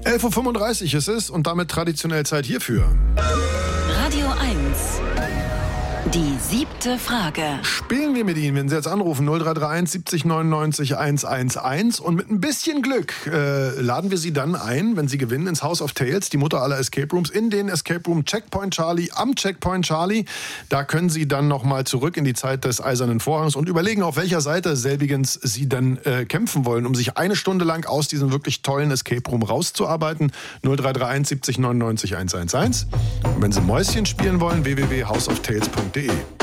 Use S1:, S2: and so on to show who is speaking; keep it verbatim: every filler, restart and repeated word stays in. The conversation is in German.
S1: elf Uhr fünfunddreißig ist es und damit traditionell Zeit hierfür.
S2: Radio eins. Die siebte Frage.
S1: Spielen wir mit Ihnen, wenn Sie jetzt anrufen, null drei drei eins siebzig neunundneunzig hundertelf. Und mit ein bisschen Glück äh, laden wir Sie dann ein, wenn Sie gewinnen, ins House of Tales, die Mutter aller Escape Rooms, in den Escape Room Checkpoint Charlie am Checkpoint Charlie. Da können Sie dann nochmal zurück in die Zeit des Eisernen Vorhangs und überlegen, auf welcher Seite selbigens Sie dann äh, kämpfen wollen, um sich eine Stunde lang aus diesem wirklich tollen Escape Room rauszuarbeiten. null drei drei eins siebzig neunundneunzig hundertelf. Und wenn Sie Mäuschen spielen wollen, w w w punkt house of tales punkt d e.